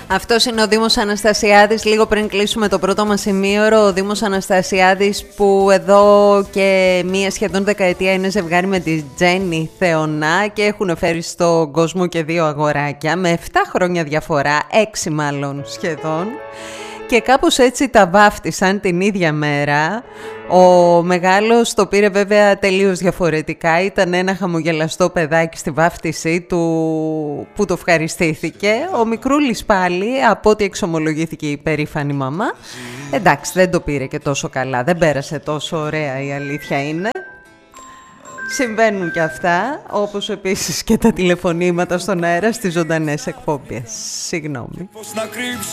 Αυτός είναι ο Δήμος Αναστασιάδης. Λίγο πριν κλείσουμε το πρώτο μας ημίωρο, ο Δήμος Αναστασιάδης που εδώ και μία σχεδόν δεκαετία είναι ζευγάρι με τη Τζέννη Θεωνά και έχουν φέρει στον κόσμο και 2 αγοράκια με 7 χρόνια διαφορά, 6 μάλλον σχεδόν. Και κάπως έτσι τα βάφτισαν την ίδια μέρα. Ο μεγάλος το πήρε βέβαια τελείως διαφορετικά. Ήταν ένα χαμογελαστό παιδάκι στη βάφτισή του που το ευχαριστήθηκε. Ο μικρούλης πάλι, από ό,τι εξομολογήθηκε η περήφανη μαμά, εντάξει, δεν το πήρε και τόσο καλά. Δεν πέρασε τόσο ωραία, η αλήθεια είναι. Συμβαίνουν και αυτά, όπως επίσης και τα τηλεφωνήματα στον αέρα στις ζωντανές εκπομπές. Συγγνώμη.